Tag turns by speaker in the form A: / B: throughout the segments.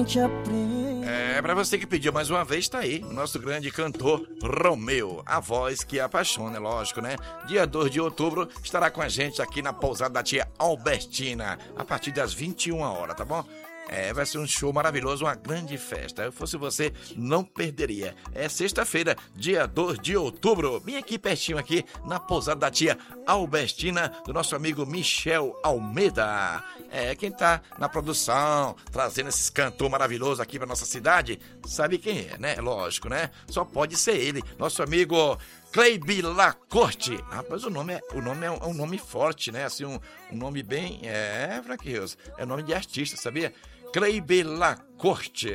A: gente aprende.
B: Pra você que pediu mais uma vez, tá aí o nosso grande cantor Romeu, a voz que apaixona, é lógico, né? Dia 2 de outubro estará com a gente aqui na pousada da tia Albertina, a partir das 21 horas, tá bom? Vai ser um show maravilhoso, uma grande festa. Eu fosse você, não perderia. É sexta-feira, dia 2 de outubro. Vem aqui pertinho, aqui na pousada da tia Albertina, do nosso amigo Michel Almeida. Quem tá na produção, trazendo esses cantores maravilhosos aqui pra nossa cidade, sabe quem é, né? Lógico, né? Só pode ser ele, nosso amigo Cleibe Lacorte. Rapaz, o nome é um nome forte, né? Assim, um nome bem... Frank Rios, é nome de artista, sabia? Cleibe Lacorte.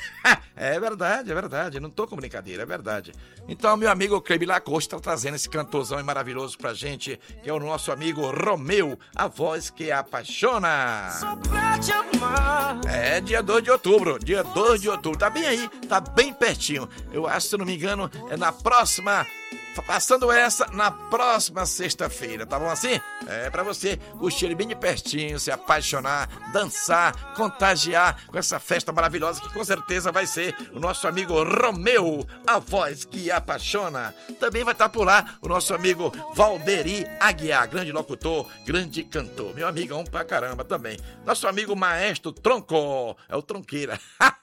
B: É verdade. Não tô com brincadeira, é verdade. Então, meu amigo Cleibe Lacorte tá trazendo esse cantorzão maravilhoso pra gente, que é o nosso amigo Romeu, a voz que apaixona.
A: Só pra te amar.
B: Dia 2 de outubro. Dia 2 de outubro. Tá bem aí, tá bem pertinho. Eu acho, se eu não me engano, é na próxima... Passando essa na próxima sexta-feira, tá bom assim? Pra você curtir ele bem de pertinho, se apaixonar, dançar, contagiar com essa festa maravilhosa que com certeza vai ser o nosso amigo Romeu, a voz que apaixona. Também vai estar por lá o nosso amigo Valderi Aguiar, grande locutor, grande cantor, meu amigão pra caramba também. Nosso amigo Maestro Tronco, é o Tronqueira.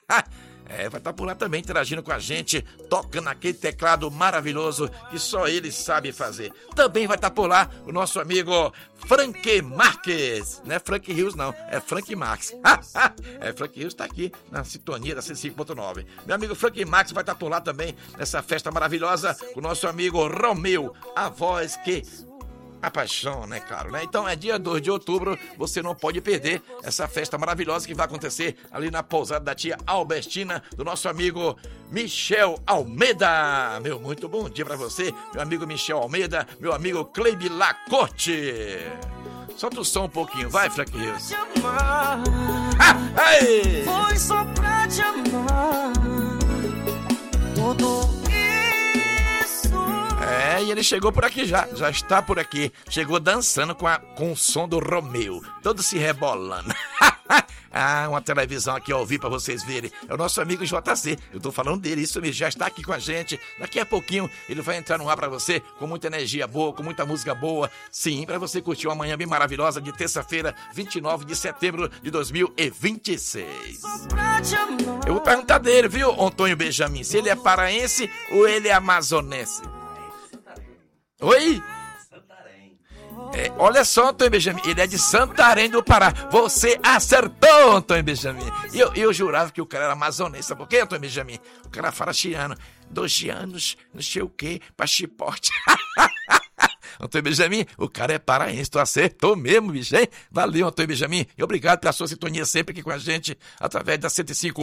B: Vai estar por lá também interagindo com a gente, tocando aquele teclado maravilhoso que só ele sabe fazer. Também vai estar por lá o nosso amigo Frank Marques. Não é Frank Rios, não, é Frank Marques. Frank Rios está aqui na sintonia da 105.9. Meu amigo Frank Marques vai estar por lá também nessa festa maravilhosa com o nosso amigo Romeu, a voz que... a paixão, né, claro, né? Então é dia 2 de outubro, você não pode perder essa festa maravilhosa que vai acontecer ali na pousada da tia Albertina, do nosso amigo Michel Almeida. Meu muito bom dia pra você, meu amigo Michel Almeida, meu amigo Cleibe Lacorte. Solta o som um pouquinho, vai, Frank Rios.
A: Foi só pra te amar. Tudo
B: e ele chegou por aqui já está por aqui. Chegou dançando com o som do Romeu, todo se rebolando. Uma televisão aqui ao vivo pra vocês verem. É o nosso amigo JC, eu tô falando dele, isso mesmo, já está aqui com a gente. Daqui a pouquinho ele vai entrar no ar pra você, com muita energia boa, com muita música boa. Sim, pra você curtir uma manhã bem maravilhosa de terça-feira, 29 de setembro de 2026. Eu vou perguntar dele, viu, Antônio Benjamin, se ele é paraense ou ele é amazonense. Oi? Olha só, Antônio Benjamin, ele é de Santarém do Pará. Você acertou, Antônio Benjamin. Eu jurava que o cara era amazonense. Sabe por quê, Antônio Benjamin? O cara fala chiano. 2 anos, não sei o quê, pra chipote. Antônio Benjamin, o cara é paraense, tu acertou mesmo, bicho, hein? Valeu, Antônio Benjamin, e obrigado pela sua sintonia sempre aqui com a gente, através da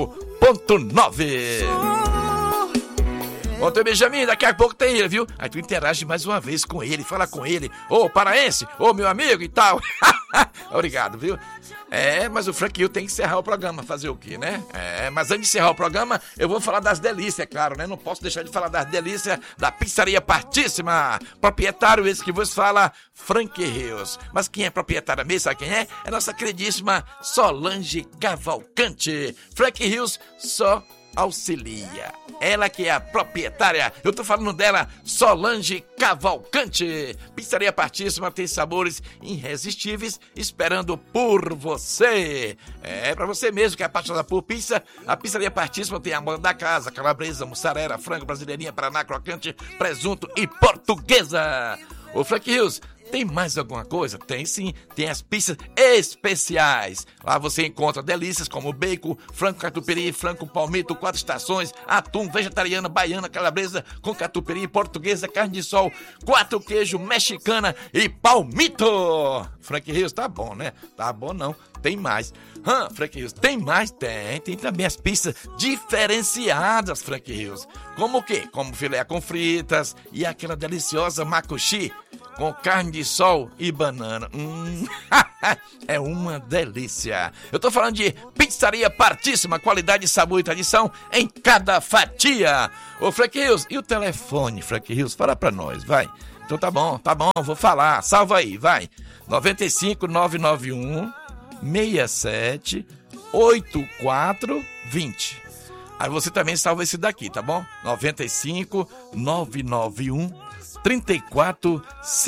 B: 105.9. Antônio Benjamin, daqui a pouco tem ele, viu? Aí tu interage mais uma vez com ele, fala com ele. Ô, paraense, ô, meu amigo e tal. Obrigado, viu? Mas o Frank Hill tem que encerrar o programa, fazer o quê, né? Mas antes de encerrar o programa, eu vou falar das delícias, é claro, né? Não posso deixar de falar das delícias da Pizzaria Partíssima. Proprietário esse que vos fala, Frank Rios. Mas quem é proprietária mesmo, sabe quem é? É nossa queridíssima Solange Cavalcante. Frank Rios só auxilia. Ela que é a proprietária, eu tô falando dela, Solange Cavalcante. Pizzaria Partíssima tem sabores irresistíveis esperando por você. Pra você mesmo que é apaixonado por pizza, a Pizzaria Partíssima tem a moda da casa, calabresa, mussarela, frango, brasileirinha, paraná, crocante, presunto e portuguesa. Ô, Frank Rios, tem mais alguma coisa? Tem sim, tem as pizzas especiais. Lá você encontra delícias como bacon, frango catupiry, frango palmito, 4 estações, atum, vegetariana, baiana, calabresa com catupiry, portuguesa, carne de sol, 4 queijo, mexicana e palmito. Frank Rios, tá bom, né? Tá bom não, tem mais. Frank Rios, tem mais? Tem também as pizzas diferenciadas, Frank Rios. Como o quê? Como filé com fritas e aquela deliciosa macuxi com carne de sol e banana. É uma delícia. Eu tô falando de Pizzaria Partíssima, qualidade, sabor e tradição em cada fatia. Ô, Frank Rios, e o telefone, Frank Rios? Fala pra nós, vai. Então tá bom, vou falar. Salva aí, vai. 95 991 67 8420. Aí você também salva esse daqui, tá bom? 95 991 34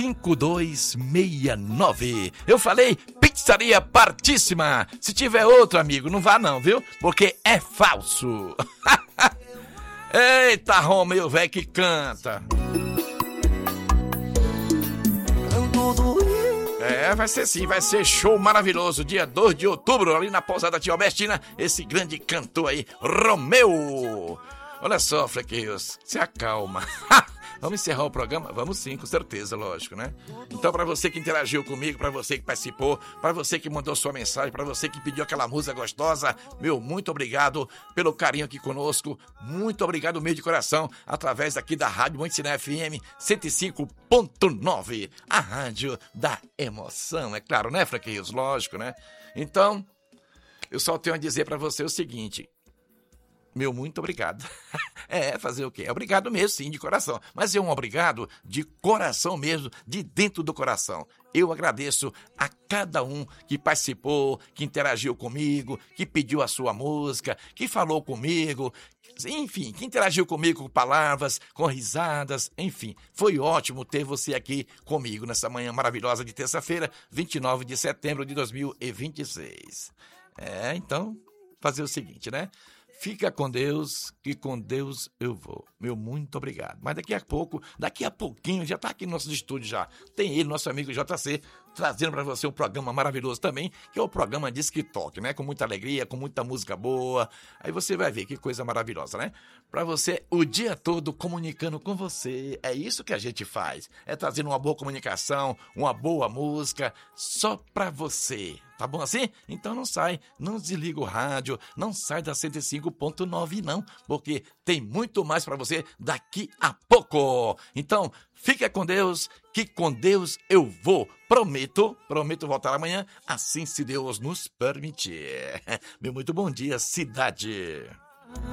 B: 5269. Eu falei pizzaria Partíssima. Se tiver outro, amigo, não vá não, viu? Porque é falso. Eita, Romeu, velho que canta. Vai ser sim, vai ser show maravilhoso, dia 2 de outubro, ali na Pousada Tia Albertina, esse grande cantor aí, Romeu. Olha só, Flequeiros, se acalma. Vamos encerrar o programa? Vamos sim, com certeza, lógico, né? Então, para você que interagiu comigo, para você que participou, para você que mandou sua mensagem, para você que pediu aquela música gostosa, meu, muito obrigado pelo carinho aqui conosco, muito obrigado mesmo de coração, através aqui da Rádio Monte FM 105.9, a rádio da emoção, é claro, né, Franquinhos? Lógico, né? Então, eu só tenho a dizer para você o seguinte... Meu, muito obrigado. Fazer o quê? Obrigado mesmo, sim, de coração. Mas é um obrigado de coração mesmo, de dentro do coração. Eu agradeço a cada um que participou, que interagiu comigo, que pediu a sua música, que falou comigo, enfim, que interagiu comigo com palavras, com risadas, enfim. Foi ótimo ter você aqui comigo nessa manhã maravilhosa de terça-feira, 29 de setembro de 2026. Então, fazer o seguinte, né? Fica com Deus, que com Deus eu vou. Meu, muito obrigado. Mas daqui a pouquinho, já está aqui no nosso estúdio já. Tem ele, nosso amigo JC, trazendo para você um programa maravilhoso também, que é o programa Disque Toque, né? Com muita alegria, com muita música boa. Aí você vai ver que coisa maravilhosa, né? Para você, o dia todo comunicando com você. É isso que a gente faz. É trazendo uma boa comunicação, uma boa música, só para você. Tá bom assim? Então não sai, não desliga o rádio, não sai da 105.9 não, porque tem muito mais para você daqui a pouco. Então, fica com Deus, que com Deus eu vou. Prometo voltar amanhã, assim se Deus nos permitir. Meu muito bom dia, cidade.